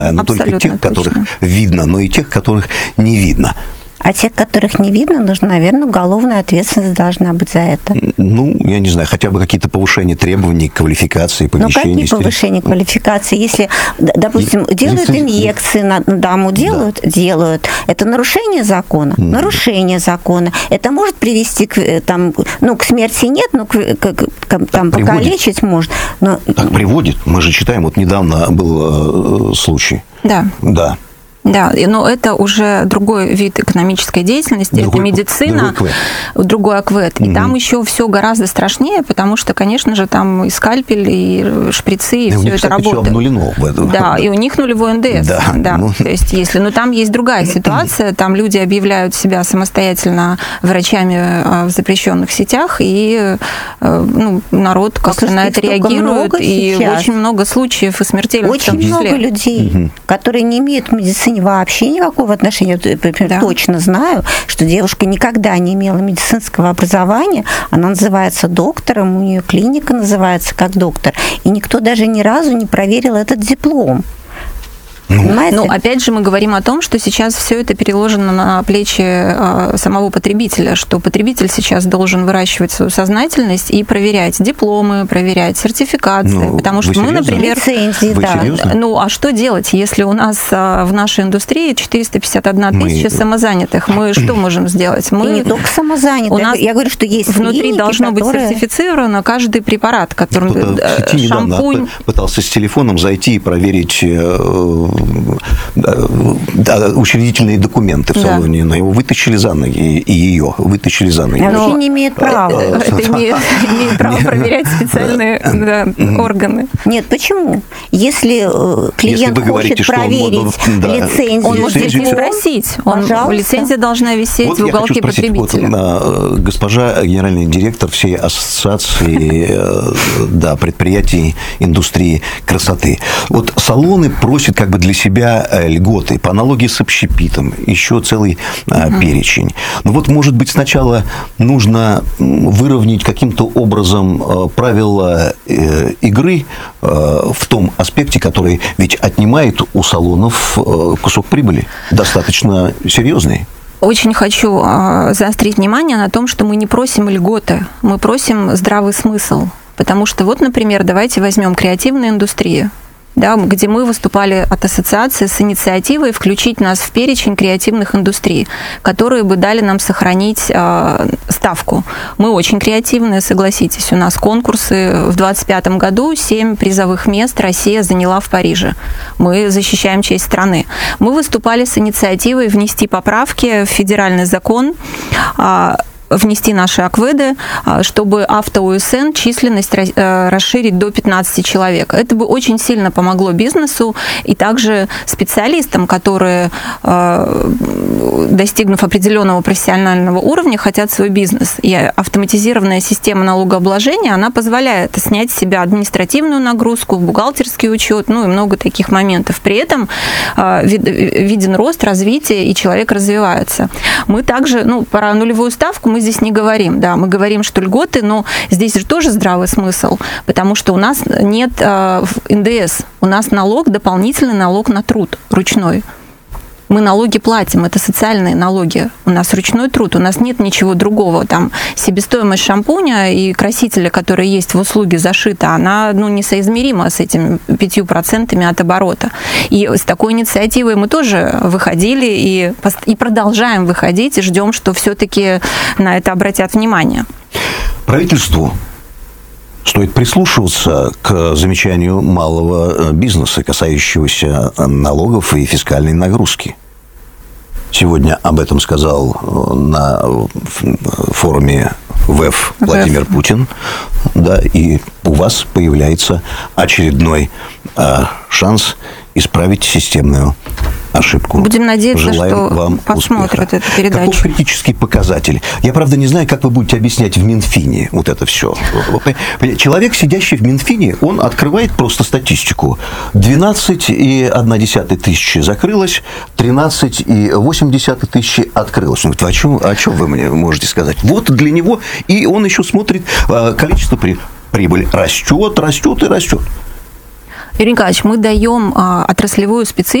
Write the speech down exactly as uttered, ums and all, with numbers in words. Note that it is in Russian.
Но только тех, которых видно, но и тех, которых не видно. А тех, которых не видно, нужно, наверное, уголовная ответственность должна быть за это. Ну, я не знаю, хотя бы какие-то повышения требований, квалификации, помещений. Ну, какие повышения квалификации? Если, допустим, и, делают лицензия... инъекции на даму, делают? Да. Делают. Это нарушение закона? Mm. Нарушение закона. Это может привести к, там, ну, к смерти нет, но к, к, к, там, покалечить может. Но... Так приводит. Мы же читаем, вот недавно был э, случай. Да. Да. Да, но это уже другой вид экономической деятельности, другой, это медицина, другой АКВЭД. И угу. там еще все гораздо страшнее, потому что, конечно же, там и скальпель, и шприцы, и, и все у них, это кстати, работает. Все обнулено в этом. Да, и у них нулевой эн дэ эс. Да. Да. Ну... То есть, если, но там есть другая ситуация, там люди объявляют себя самостоятельно врачами в запрещенных сетях, и ну, народ как-то на это реагирует, и сейчас. Очень много случаев и смертельных. Очень много людей, угу. которые не имеют к медицине вообще никакого отношения. Я, например, да. точно знаю, что девушка никогда не имела медицинского образования, она называется доктором, у нее клиника называется как доктор, и никто даже ни разу не проверил этот диплом. Ну, опять же, мы говорим о том, что сейчас все это переложено на плечи э, самого потребителя, что потребитель сейчас должен выращивать свою сознательность и проверять дипломы, проверять сертификации, ну, потому что мы, например... Лицензии, вы да. серьезно? Ну, а что делать, если у нас э, в нашей индустрии четыреста пятьдесят одна тысяча мы... самозанятых? Мы что можем сделать? Мы... И не только самозанятых. У нас я говорю, что есть внутри клиники, должно которые... быть сертифицировано каждый препарат, который... В сети шампунь... пытался с телефоном зайти и проверить... учредительные документы в салоне, да. но его вытащили за ноги, и ее вытащили за ноги. Она вообще не имеет права. Это имеет право проверять специальные органы. Нет, почему? Если клиент хочет проверить лицензию... Он может здесь спросить. Лицензия должна висеть в уголке потребителя. Госпожа генеральный директор всей ассоциации предприятий индустрии красоты. Вот салоны просят как бы для себя льготы, по аналогии с общепитом, еще целый uh-huh. перечень. Но вот, может быть, сначала нужно выровнять каким-то образом правила игры в том аспекте, который ведь отнимает у салонов кусок прибыли, достаточно серьезный. Очень хочу заострить внимание на том, что мы не просим льготы, мы просим здравый смысл. Потому что вот, например, давайте возьмем креативную индустрию. Да, где мы выступали от ассоциации с инициативой включить нас в перечень креативных индустрий, которые бы дали нам сохранить э, ставку. Мы очень креативные, согласитесь. У нас конкурсы в двадцать пятом году, семь призовых мест Россия заняла в Париже. Мы защищаем честь страны. Мы выступали с инициативой внести поправки в федеральный закон, э, внести наши АКВЭДы, чтобы авто-ОСН численность расширить до пятнадцати человек. Это бы очень сильно помогло бизнесу и также специалистам, которые, достигнув определенного профессионального уровня, хотят свой бизнес. И автоматизированная система налогообложения, она позволяет снять с себя административную нагрузку, бухгалтерский учет, ну и много таких моментов. При этом виден рост, развитие, и человек развивается. Мы также, ну, про нулевую ставку мы здесь не говорим, да, мы говорим, что льготы, но здесь же тоже здравый смысл, потому что у нас нет э, эн дэ эс, у нас налог, дополнительный налог на труд ручной. Мы налоги платим, это социальные налоги. У нас ручной труд, у нас нет ничего другого. Там себестоимость шампуня и красителя, который есть в услуге, зашита, она, ну, несоизмерима с этими пятью процентами от оборота. И с такой инициативой мы тоже выходили и, и продолжаем выходить, и ждем, что все-таки на это обратят внимание. Правительству стоит прислушиваться к замечанию малого бизнеса, касающегося налогов и фискальной нагрузки. Сегодня об этом сказал на форуме ВЭФ Владимир Путин. Да, и у вас появляется очередной э, шанс исправить системную ошибку. Будем надеяться, Желаем что вам посмотрят успеха. эту передачу. Каков критический показатель? Я, правда, не знаю, как вы будете объяснять в Минфине вот это все. Человек, сидящий в Минфине, он открывает просто статистику. двенадцать и одна десятая тысячи закрылось, тринадцать и восемь десятых тысячи открылось. Он говорит, о чем, о чем вы мне можете сказать? Вот для него, и он еще смотрит количество при, прибыли. Растет, растет и растет. Юрий Николаевич, мы даем а, отраслевую специфику